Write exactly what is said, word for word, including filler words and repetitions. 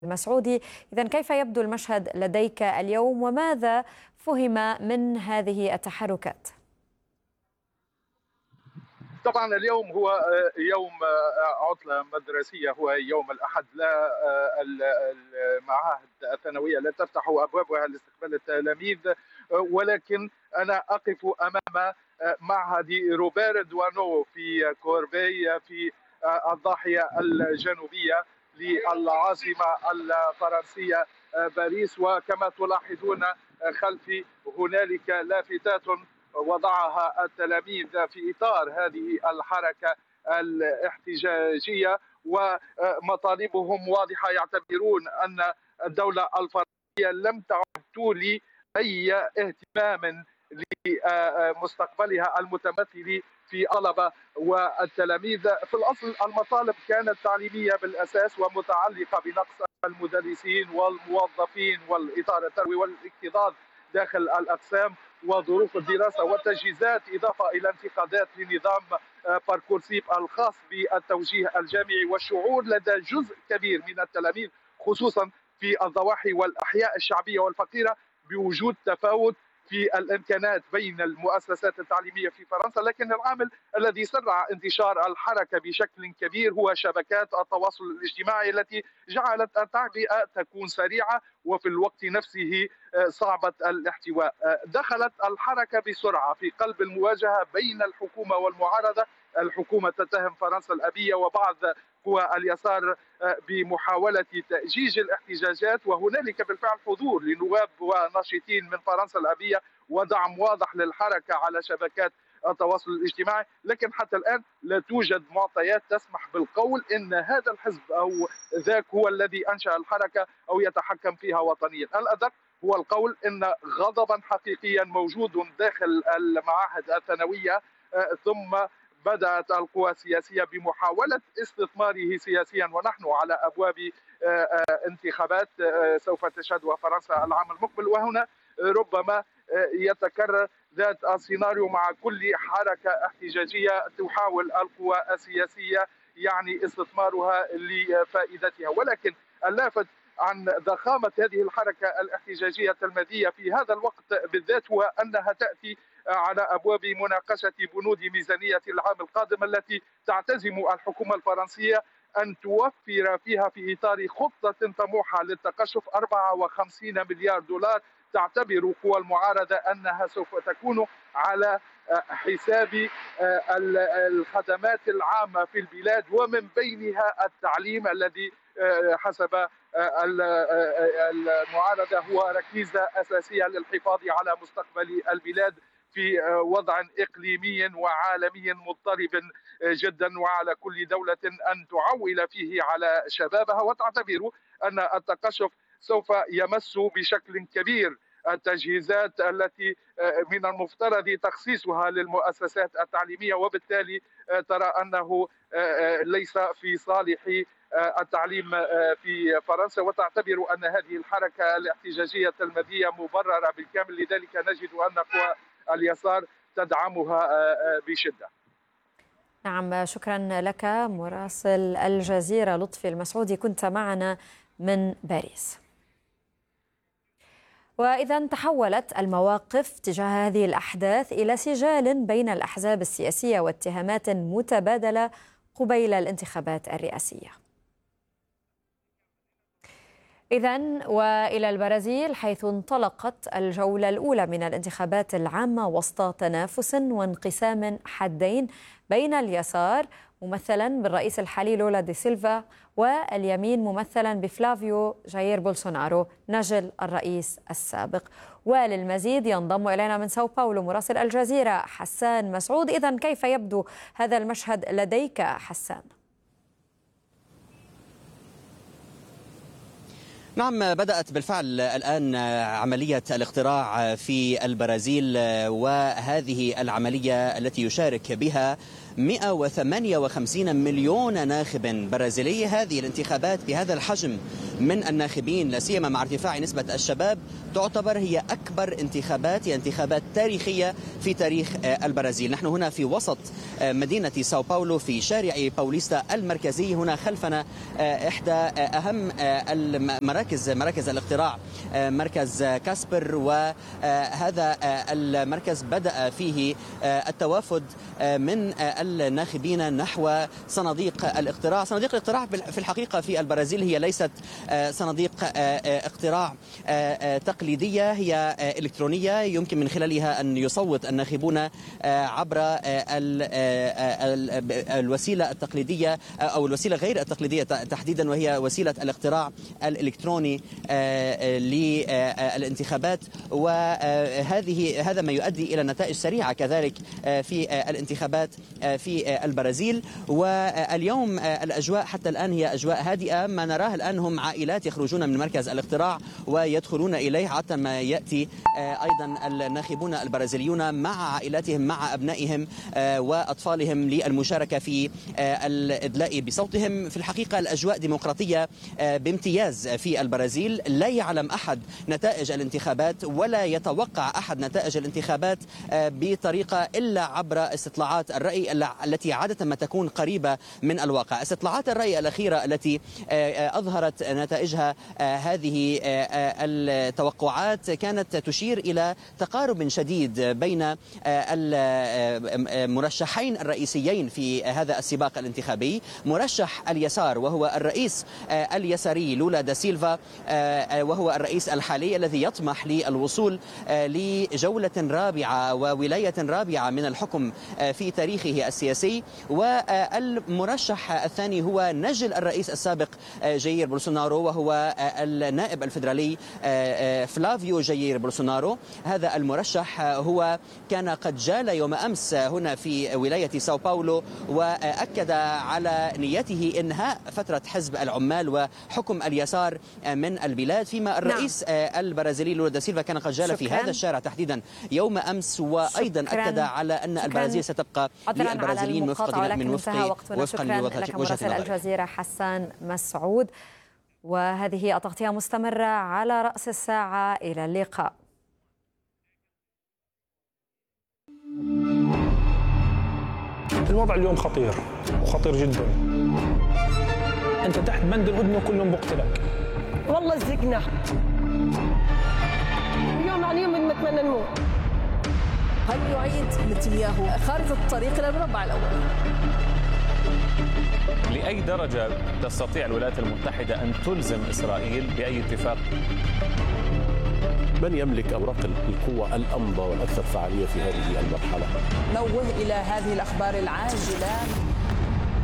المسعودي. إذن كيف يبدو المشهد لديك اليوم وماذا فهم من هذه التحركات؟ طبعا اليوم هو يوم عطلة مدرسية، هو يوم الأحد. لا المعاهد الثانوية لا تفتح أبوابها لاستقبال التلاميذ، ولكن أنا أقف أمام معهد روبير دوانو في كوربي في الضاحية الجنوبية للعاصمة الفرنسية باريس. وكما تلاحظون خلفي هنالك لافتات وضعها التلاميذ في إطار هذه الحركة الاحتجاجية، ومطالبهم واضحة. يعتبرون أن الدولة الفرنسية لم تعد تولي أي اهتمام لمستقبلها المتمثل في طلبة والتلاميذ. في الأصل المطالب كانت تعليمية بالأساس ومتعلقة بنقص المدرسين والموظفين والإطار التربوي والاكتظاظ داخل الأقسام وظروف الدراسة والتجهيزات، إضافة إلى انتقادات لنظام باركورسيب الخاص بالتوجيه الجامعي، والشعور لدى جزء كبير من التلاميذ خصوصا في الضواحي والأحياء الشعبية والفقيرة بوجود تفاوت في الامكانات بين المؤسسات التعليميه في فرنسا. لكن العامل الذي سرع انتشار الحركه بشكل كبير هو شبكات التواصل الاجتماعي التي جعلت التعبئه تكون سريعه وفي الوقت نفسه صعبه الاحتواء. دخلت الحركه بسرعه في قلب المواجهه بين الحكومه والمعارضه. الحكومه تتهم فرنسا الابيه وبعض قوى اليسار بمحاولة تأجيج الاحتجاجات، وهنالك بالفعل حضور لنواب وناشطين من فرنسا الأبية ودعم واضح للحركة على شبكات التواصل الاجتماعي. لكن حتى الآن لا توجد معطيات تسمح بالقول إن هذا الحزب أو ذاك هو الذي أنشأ الحركة أو يتحكم فيها وطنيا. الأدق هو القول إن غضبا حقيقيا موجود داخل المعاهد الثانوية، ثم بدأت القوى السياسية بمحاولة استثماره سياسيا، ونحن على أبواب انتخابات سوف تشهدها فرنسا العام المقبل. وهنا ربما يتكرر ذات السيناريو مع كل حركة احتجاجية تحاول القوى السياسية يعني استثمارها لفائدتها. ولكن اللافت عن ضخامة هذه الحركة الاحتجاجية المادية في هذا الوقت بالذات هو أنها تأتي على أبواب مناقشة بنود ميزانية العام القادم التي تعتزم الحكومة الفرنسية أن توفر فيها في إطار خطة طموحة للتقشف أربعة وخمسين مليار دولار. تعتبر قوى المعارضة أنها سوف تكون على حساب الخدمات العامة في البلاد، ومن بينها التعليم الذي حسب المعارضة هو ركيزة أساسية للحفاظ على مستقبل البلاد في وضع إقليمي وعالمي مضطرب جدا، وعلى كل دولة أن تعول فيه على شبابها. وتعتبر أن التقشف سوف يمس بشكل كبير التجهيزات التي من المفترض تخصيصها للمؤسسات التعليمية، وبالتالي ترى أنه ليس في صالح التعليم في فرنسا. وتعتبر أن هذه الحركة الاحتجاجية المادية مبررة بالكامل، لذلك نجد أن قوى اليسار تدعمها بشدة. نعم، شكرا لك مراسل الجزيرة لطفي المسعودي، كنت معنا من باريس. وإذا تحولت المواقف تجاه هذه الأحداث إلى سجال بين الأحزاب السياسية واتهامات متبادلة قبيل الانتخابات الرئاسية. إذن وإلى البرازيل، حيث انطلقت الجولة الأولى من الانتخابات العامة وسط تنافس وانقسام حادين بين اليسار ممثلا بالرئيس الحالي لولا دي سيلفا واليمين ممثلا بفلافيو جاير بولسونارو نجل الرئيس السابق. وللمزيد ينضم إلينا من ساو باولو مراسل الجزيرة حسان مسعود. إذن كيف يبدو هذا المشهد لديك حسان؟ نعم، بدأت بالفعل الآن عملية الاقتراع في البرازيل، وهذه العملية التي يشارك بها مئة وثمانية وخمسين مليون ناخب برازيلي. هذه الانتخابات بهذا الحجم من الناخبين لا سيما مع ارتفاع نسبة الشباب تعتبر هي أكبر انتخابات هي انتخابات تاريخية في تاريخ البرازيل. نحن هنا في وسط مدينة ساو باولو في شارع باوليستا المركزي. هنا خلفنا إحدى أهم المراكز مراكز الاقتراع مركز كاسبر، وهذا المركز بدأ فيه التوافد من الناخبين نحو صناديق الاقتراع. صناديق الاقتراع في الحقيقة في البرازيل هي ليست صناديق اقتراع تقليدية، هي إلكترونية يمكن من خلالها أن يصوت الناخبون عبر الوسيلة التقليدية أو الوسيلة غير التقليدية تحديدا، وهي وسيلة الاقتراع الإلكتروني للانتخابات. وهذه هذا ما يؤدي إلى نتائج سريعة كذلك في الانتخابات في البرازيل. واليوم الأجواء حتى الآن هي أجواء هادئة. ما نراه الآن هم عائلات يخرجون من مركز الاقتراع ويدخلون إليه حتى ما يأتي أيضا الناخبون البرازيليون مع عائلاتهم مع أبنائهم وأطفالهم للمشاركة في الإدلاء بصوتهم. في الحقيقة الأجواء ديمقراطية بامتياز في البرازيل. لا يعلم أحد نتائج الانتخابات ولا يتوقع أحد نتائج الانتخابات بطريقة إلا عبر استطلاعات الرأي التي عادة ما تكون قريبة من الواقع. استطلاعات الرأي الأخيرة التي أظهرت نتائجها هذه التوقعات كانت تشير إلى تقارب شديد بين المرشحين الرئيسيين في هذا السباق الانتخابي. مرشح اليسار وهو الرئيس اليساري لولا دا سيلفا، وهو الرئيس الحالي الذي يطمح للوصول لجولة رابعة وولاية رابعة من الحكم في تاريخه السياسي. والمرشح الثاني هو نجل الرئيس السابق جاير بولسونارو، وهو النائب الفيدرالي فلافيو جاير بولسونارو. هذا المرشح هو كان قد جال يوم أمس هنا في ولاية ساو باولو وأكد على نيته إنهاء فترة حزب العمال وحكم اليسار من البلاد، فيما الرئيس نعم. البرازيلي لولا دا سيلفا كان قد جال في هذا الشارع تحديدا يوم أمس، وأيضا شكراً. أكد على أن شكراً. البرازيل ستبقى للبرازيليين وفقا من وفق وفقا لوجهة الجزيرة حسان مسعود. وهذه التغطية مستمرة على رأس الساعة. إلى اللقاء. الوضع اليوم خطير وخطير جدا. أنت تحت بند الهدنة كلهم بقتلك. والله زقنا اليوم على اليوم نتمنى نموت. هل يعيد نتنياهو خارطة الطريق إلى المربع الأول؟ لأي درجة تستطيع الولايات المتحدة أن تلزم إسرائيل بأي اتفاق؟ من يملك أوراق القوة الأمضى والأكثر فعالية في هذه المرحلة؟ نوه إلى هذه الأخبار العاجلة.